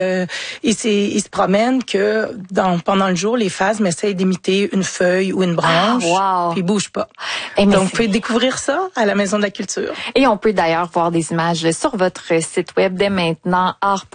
il se promène que pendant le jour, les phasmes essayent d'imiter une feuille ou une branche, puis ils bougent pas. Donc, vous pouvez découvrir ça à la Maison de la Culture. Et on peut d'ailleurs voir des images sur votre site web dès maintenant,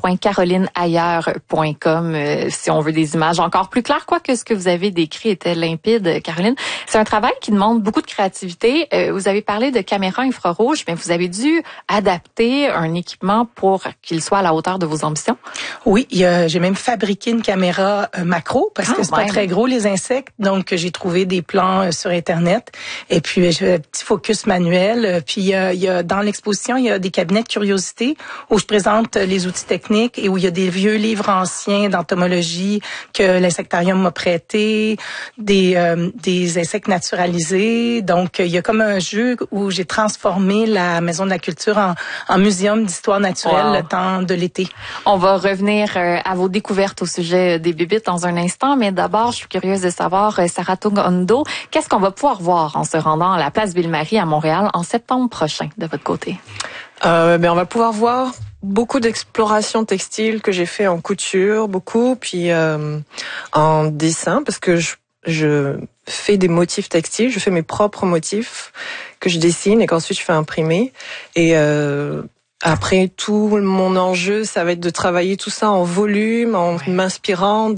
art.carolineailleurs.com, si on veut des images encore plus claires, quoique ce que vous avez décrit était limpide, Caroline. C'est un travail qui demande beaucoup de créativité. Vous avez parlé de caméras infrarouges, mais vous avez dû adapter un équipement pour qu'il soit à la hauteur de vos ambitions. Oui, j'ai même fabriqué une caméra macro parce que c'est pas très gros les insectes, donc j'ai trouvé des plans sur Internet et puis j'ai un petit focus manuel. Puis il y a dans l'exposition, il y a des cabinets de curiosité où je présente les outils techniques et où il y a des vieux livres anciens d'entomologie que l'insectarium m'a prêté, des insectes naturalisés. Donc il y a comme un jeu où j'ai transformé la Maison de la Culture en muséum d'histoire naturelle le temps de l'été. On va revenir à vos découvertes au sujet des bébites dans un instant, mais d'abord, je suis curieuse de savoir, Sarah Tung-Ondo, qu'est-ce qu'on va pouvoir voir en se rendant à la place Ville-Marie à Montréal en septembre prochain, de votre côté? On va pouvoir voir beaucoup d'explorations textiles que j'ai fait en couture, puis en dessin, parce que je fais des motifs textiles, je fais mes propres motifs que je dessine et qu'ensuite je fais imprimer. Et après, tout mon enjeu, ça va être de travailler tout ça en volume, en m'inspirant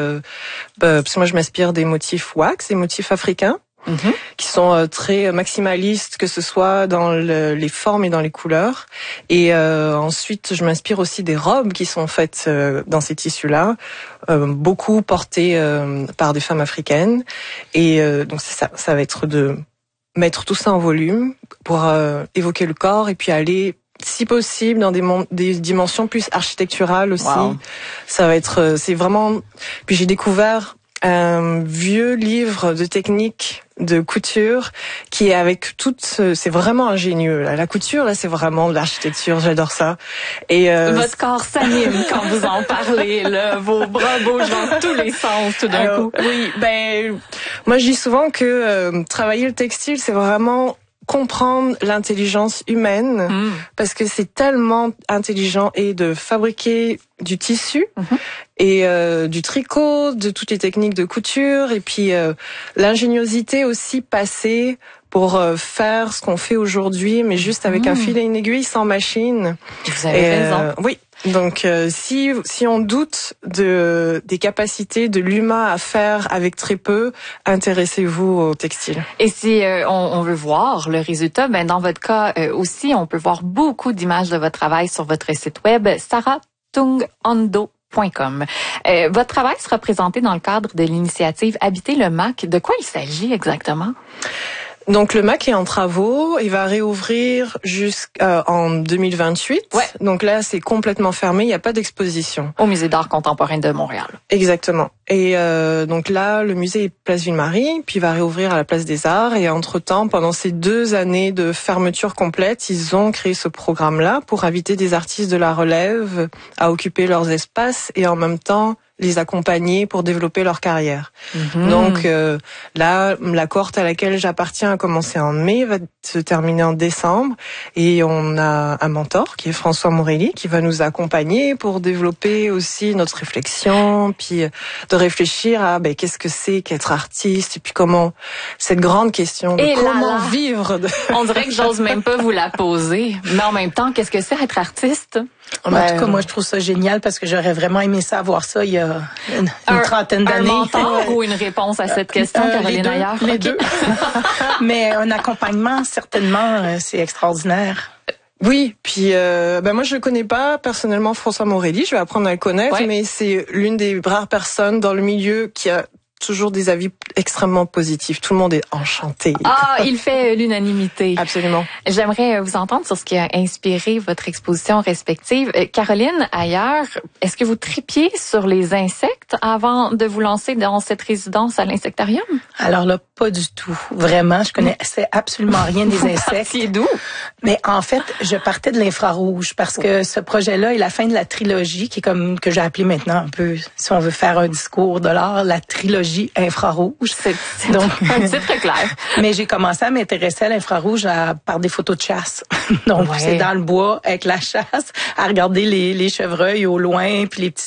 parce que moi je m'inspire des motifs wax, des motifs africains, qui sont très maximalistes, que ce soit dans les formes et dans les couleurs. Et ensuite, je m'inspire aussi des robes qui sont faites dans ces tissus-là, beaucoup portées par des femmes africaines. Et donc ça va être de mettre tout ça en volume pour évoquer le corps et puis aller, si possible, dans des dimensions plus architecturales aussi. Ça va être, c'est vraiment. Puis j'ai découvert un vieux livre de techniques de couture qui est avec c'est vraiment ingénieux là. La couture là, c'est vraiment de l'architecture, j'adore ça. Et votre corps s'anime quand vous en parlez là, vos bras bougent dans tous les sens tout d'un coup. Oui, moi je dis souvent que travailler le textile, c'est vraiment comprendre l'intelligence humaine, parce que c'est tellement intelligent et de fabriquer du tissu et du tricot, de toutes les techniques de couture et puis l'ingéniosité aussi passée pour faire ce qu'on fait aujourd'hui, mais juste avec un fil et une aiguille, sans machine. Vous avez raison. Oui. Donc, si on doute des capacités de l'humain à faire avec très peu, intéressez-vous au textile. Et si on veut voir le résultat, dans votre cas aussi, on peut voir beaucoup d'images de votre travail sur votre site web, sarattungondo.com. Votre travail sera présenté dans le cadre de l'initiative Habiter le MAC. De quoi il s'agit exactement? Donc le MAC est en travaux, il va réouvrir jusqu'en 2028. Donc là, c'est complètement fermé, il n'y a pas d'exposition. Au Musée d'art contemporain de Montréal. Exactement. Et donc là, le musée est place Ville-Marie, puis il va réouvrir à la place des Arts. Et entre-temps, pendant ces 2 années de fermeture complète, ils ont créé ce programme-là pour inviter des artistes de la relève à occuper leurs espaces et en même temps les accompagner pour développer leur carrière. Donc là, la cohorte à laquelle j'appartiens a commencé en mai, va se terminer en décembre, et on a un mentor qui est François Morelli qui va nous accompagner pour développer aussi notre réflexion, puis de réfléchir à qu'est-ce que c'est qu'être artiste, et puis comment cette grande question de comment vivre. On dirait que j'ose même pas vous la poser, mais en même temps, qu'est-ce que c'est être artiste? En tout cas, moi, je trouve ça génial parce que j'aurais vraiment aimé ça, voir ça il y a une trentaine d'années. Un mentor ou une réponse à cette question, Caroline Ailleurs? Les deux. Mais un accompagnement, certainement, c'est extraordinaire. Oui, puis moi je le connais pas personnellement, François Morelli, je vais apprendre à le connaître, mais c'est l'une des rares personnes dans le milieu qui a toujours des avis extrêmement positifs. Tout le monde est enchanté. Il fait l'unanimité. Absolument. J'aimerais vous entendre sur ce qui a inspiré votre exposition respective. Caroline, ailleurs, est-ce que vous tripiez sur les insectes avant de vous lancer dans cette résidence à l'insectarium? Alors là, pas du tout. Vraiment, je connaissais absolument rien des insectes. C'est doux. Mais en fait, je partais de l'infrarouge parce que ce projet-là est la fin de la trilogie, qui est comme que j'ai appelé maintenant un peu, si on veut faire un discours de l'art, la trilogie infrarouge. C'est très clair. Mais j'ai commencé à m'intéresser à l'infrarouge par des photos de chasse. Donc, c'est dans le bois avec la chasse, à regarder les chevreuils au loin, puis les petits